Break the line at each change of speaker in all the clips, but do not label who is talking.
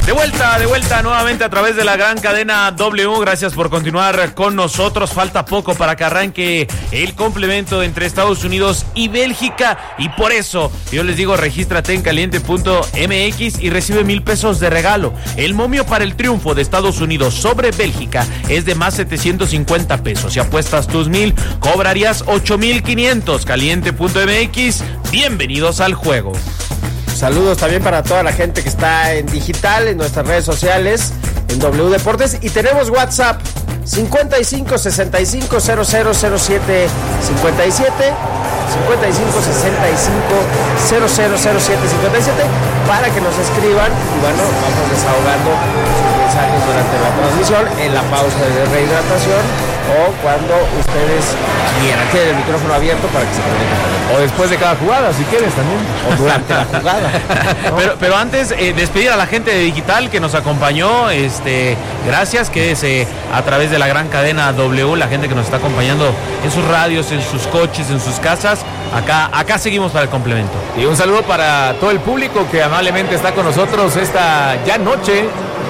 De vuelta nuevamente a través de la gran cadena W. Gracias por continuar con nosotros. Falta poco para que arranque el complemento entre Estados Unidos y Bélgica. Y por eso yo les digo, regístrate en caliente.mx y recibe 1,000 pesos de regalo. El momio para el triunfo de Estados Unidos sobre Bélgica es de más 750 pesos. Si apuestas tus 1,000, cobrarías 8,500. Caliente.mx. Bienvenidos al juego.
Saludos también para toda la gente que está en digital, en nuestras redes sociales, en W Deportes. Y tenemos WhatsApp 55 65 00 07 57 55 65 00 07 57 para que nos escriban y bueno, vamos desahogando sus mensajes durante la transmisión, en la pausa de rehidratación o cuando ustedes quieran. Tienen el micrófono abierto para que se conecten.
O después de cada jugada, si quieres también.
O durante la jugada. ¿No?
Pero antes, despedir a la gente de digital que nos acompañó. Gracias, quédese a través de la gran cadena W, la gente que nos está acompañando en sus radios, en sus coches, en sus casas. Acá seguimos para el complemento.
Y un saludo para todo el público que amablemente está con nosotros esta ya noche,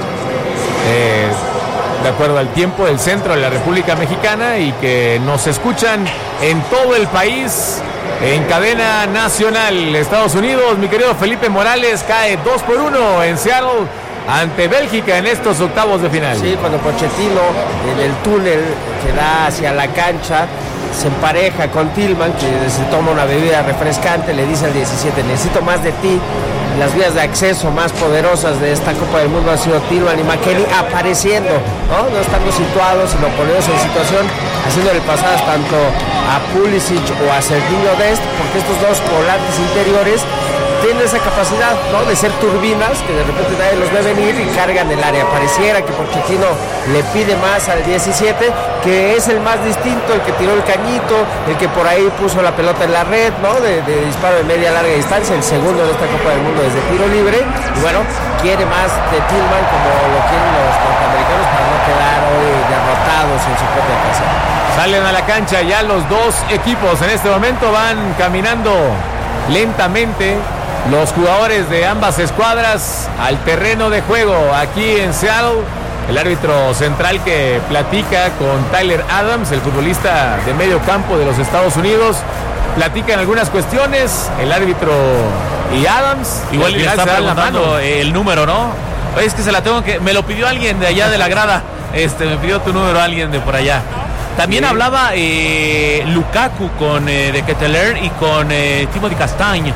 de acuerdo al tiempo del centro de la República Mexicana, y que nos escuchan en todo el país en cadena nacional. Estados Unidos, mi querido Felipe Morales, cae 2-1 en Seattle ante Bélgica en estos octavos de final.
Sí, cuando Pochettino en el túnel que da hacia la cancha se empareja con Tillman, que se toma una bebida refrescante, le dice al 17, necesito más de ti. Las vías de acceso más poderosas de esta Copa del Mundo han sido Tillman y McKennie apareciendo, no estando situados, sino poniéndose en situación, haciéndole pasadas tanto a Pulisic o a Serginho Dest, porque estos dos volantes interiores tienen esa capacidad, de ser turbinas que de repente nadie los ve venir y cargan el área. Pareciera que Pochettino le pide más al 17, que es el más distinto, el que tiró el cañito, el que por ahí puso la pelota en la red, de disparo de media larga distancia, el segundo de esta Copa del Mundo desde tiro libre. Y bueno, quiere más de Tillman como lo quieren los norteamericanos para no quedar hoy derrotados en su propia casa.
Salen a la cancha ya los dos equipos. En este momento van caminando lentamente los jugadores de ambas escuadras al terreno de juego aquí en Seattle. El árbitro central que platica con Tyler Adams, el futbolista de medio campo de los Estados Unidos, platican algunas cuestiones, el árbitro y Adams.
Igual le está preguntando el número, ¿no? Oye, es que se la tengo que... Me lo pidió alguien de allá de la grada. Me pidió tu número alguien de por allá. También hablaba Lukaku con de Ketelaere y con Timothy Castagne.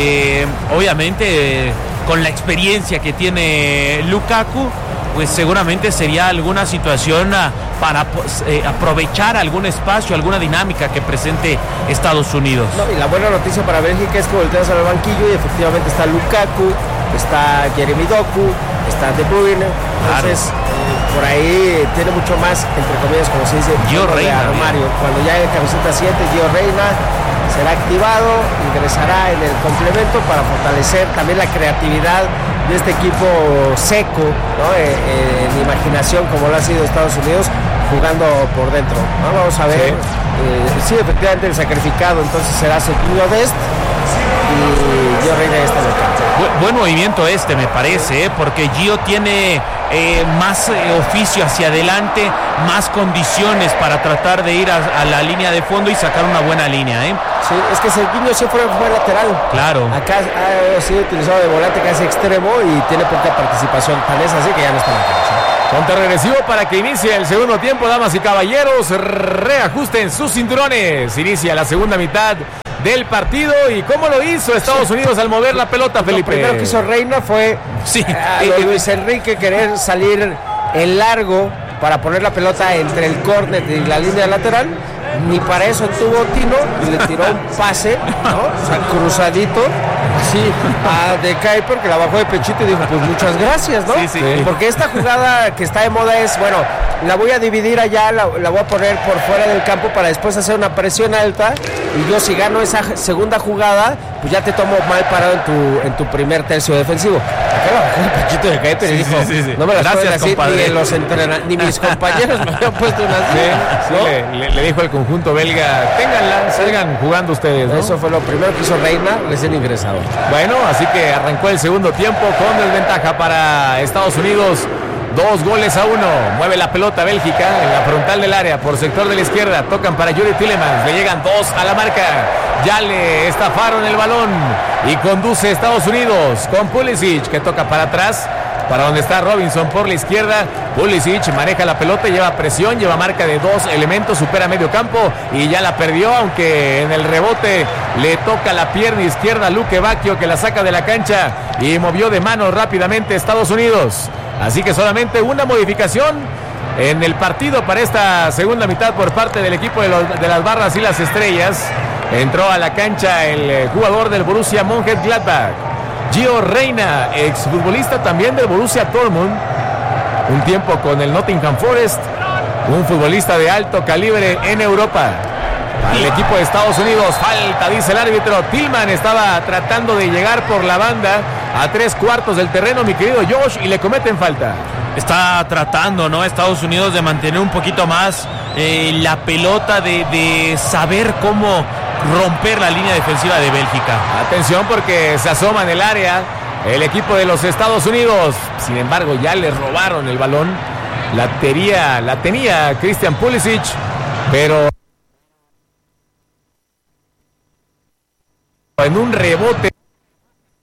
Obviamente, con la experiencia que tiene Lukaku, pues seguramente sería alguna situación para aprovechar algún espacio, alguna dinámica que presente Estados Unidos.
Y la buena noticia para Bélgica es que volteas al banquillo y efectivamente está Lukaku, está Jeremy Doku, está De Bruyne. Entonces, por ahí tiene mucho más, entre comillas, como se dice,
Gio Reyna,
Romario. Cuando ya en camiseta 7, Gio Reyna será activado, ingresará en el complemento para fortalecer también la creatividad de este equipo seco, en imaginación, como lo ha sido Estados Unidos, jugando por dentro. Vamos a ver. Sí, efectivamente el sacrificado entonces será Serginho Dest y Gio Reyna está en el campo.
Buen movimiento me parece, porque Gio tiene más oficio hacia adelante, más condiciones para tratar de ir a la línea de fondo y sacar una buena línea.
Sí, es que Serginho siempre fue lateral.
Claro.
Acá ha sido utilizado de volante casi extremo y tiene poca participación, tal es así que ya no está en la cancha.
Contra regresivo para que inicie el segundo tiempo, damas y caballeros, reajusten sus cinturones. Inicia la segunda mitad del partido. ¿Y cómo lo hizo Estados Unidos al mover la pelota, Felipe?
Lo primero que hizo Reina fue Luis Enrique querer salir en largo para poner la pelota entre el córner y la línea lateral. Ni para eso tuvo Tino y le tiró un pase, o sea, cruzadito, así, a De Kuiper, que la bajó de pechito y dijo, pues muchas gracias, ¿no?
Sí.
Porque esta jugada que está de moda es, bueno, la voy a dividir allá, la voy a poner por fuera del campo para después hacer una presión alta y yo si gano esa segunda jugada, pues ya te tomo mal parado en tu primer tercio defensivo. Acá lo bajó un poquito de Keiper y dijo, no me las pueden decir ni mis compañeros me habían puesto una así.
Le dijo el conjunto belga, ténganla, salgan jugando ustedes, ¿no?
Eso fue lo primero que hizo Reina, recién ingresado.
Bueno, así que arrancó el segundo tiempo con desventaja para Estados Unidos. 2-1. Mueve la pelota Bélgica en la frontal del área por sector de la izquierda. Tocan para Yuri Tielemans. Le llegan 2 a la marca. Ya le estafaron el balón. Y conduce Estados Unidos con Pulisic, que toca para atrás. Para donde está Robinson por la izquierda. Pulisic maneja la pelota, lleva presión, lleva marca de 2 elementos, supera medio campo y ya la perdió, aunque en el rebote le toca la pierna izquierda a Luque Bacchio, que la saca de la cancha y movió de mano rápidamente Estados Unidos. Así que solamente una modificación en el partido para esta segunda mitad por parte del equipo de las Barras y las Estrellas. Entró a la cancha el jugador del Borussia Mönchengladbach, Gio Reyna, exfutbolista también del Borussia Dortmund, un tiempo con el Nottingham Forest, un futbolista de alto calibre en Europa. Para el equipo de Estados Unidos, falta, dice el árbitro. Tillman estaba tratando de llegar por la banda a 3/4 del terreno, mi querido Josh, y le cometen falta.
Está tratando, ¿no? Estados Unidos de mantener un poquito más la pelota, de saber cómo romper la línea defensiva de Bélgica.
Atención, porque se asoma en el área el equipo de los Estados Unidos. Sin embargo, ya le robaron el balón. La tenía Christian Pulisic, pero en un rebote